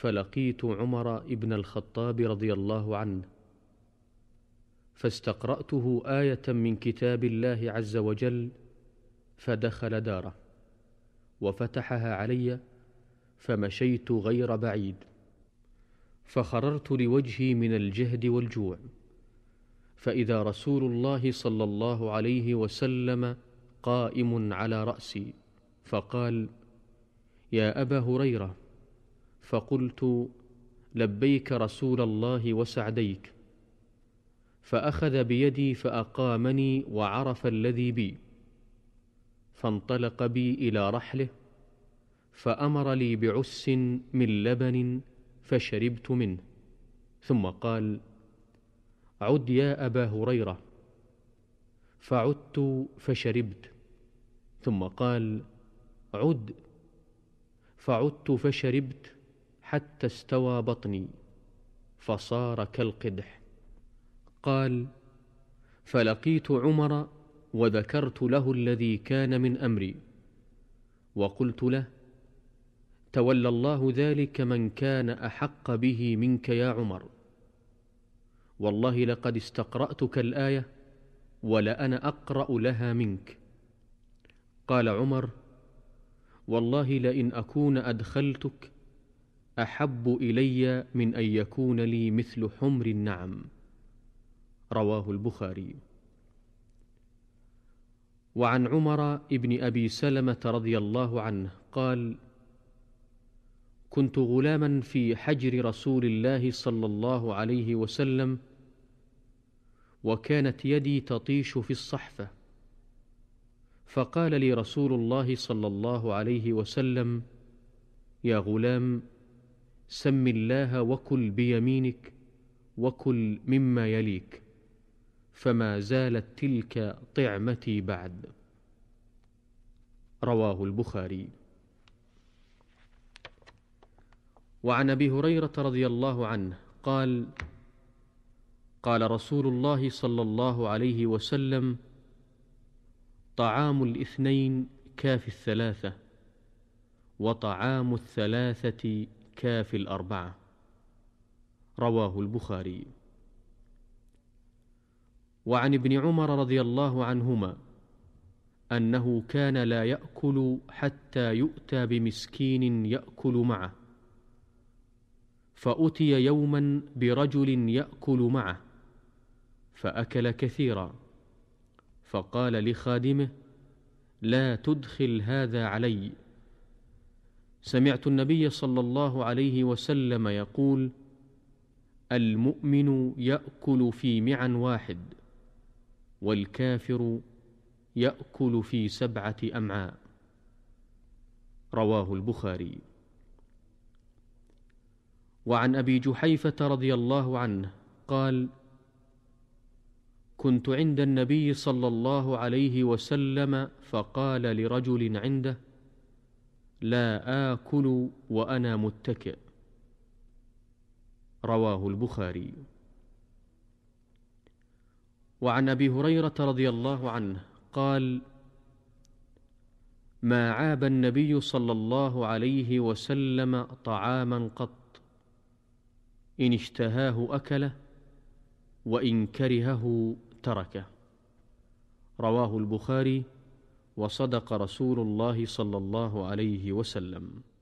فلقيت عمر بن الخطاب رضي الله عنه، فاستقرأته آية من كتاب الله عز وجل، فدخل داره وفتحها علي، فمشيت غير بعيد، فخررت لوجهي من الجهد والجوع، فإذا رسول الله صلى الله عليه وسلم قائم على رأسي، فقال: يا أبا هريرة. فقلت: لبيك رسول الله وسعديك. فأخذ بيدي فأقامني وعرف الذي بي، فانطلق بي إلى رحله، فأمر لي بعس من لبن فشربت منه، ثم قال: عد يا أبا هريرة. فعدت فشربت، ثم قال: عد. فعدت فشربت حتى استوى بطني فصار كالقدح. قال: فلقيت عمر وذكرت له الذي كان من أمري، وقلت له: تولى الله ذلك من كان أحق به منك يا عمر، والله لقد استقرأتك الآية ولأنا أقرأ لها منك. قال عمر: والله لئن أكون أدخلتك أحب إلي من أن يكون لي مثل حمر النعم. رواه البخاري. وعن عمر بن أبي سلمة رضي الله عنه قال: كنت غلاما في حجر رسول الله صلى الله عليه وسلم، وكانت يدي تطيش في الصحفة، فقال لي رسول الله صلى الله عليه وسلم: يا غلام، سم الله وكل بيمينك وكل مما يليك، فما زالت تلك طعمتي بعد. رواه البخاري. وعن أبي هريرة رضي الله عنه قال: قال رسول الله صلى الله عليه وسلم: طعام الاثنين كافي الثلاثة، وطعام الثلاثة كافي الأربعة. رواه البخاري. وعن ابن عمر رضي الله عنهما أنه كان لا يأكل حتى يؤتى بمسكين يأكل معه، فأتي يوما برجل يأكل معه فأكل كثيرا، فقال لخادمه: لا تدخل هذا علي، سمعت النبي صلى الله عليه وسلم يقول: المؤمن يأكل في معا واحد، والكافر يأكل في 7 أمعاء. رواه البخاري. وعن أبي جحيفة رضي الله عنه قال: كنت عند النبي صلى الله عليه وسلم، فقال لرجل عنده: لا آكل وأنا متكئ. رواه البخاري. وعن أبي هريرة رضي الله عنه قال: ما عاب النبي صلى الله عليه وسلم طعاما قط، إن اشتهاه أكله، وإن كرهه تركه. رواه البخاري. وصدق رسول الله صلى الله عليه وسلم.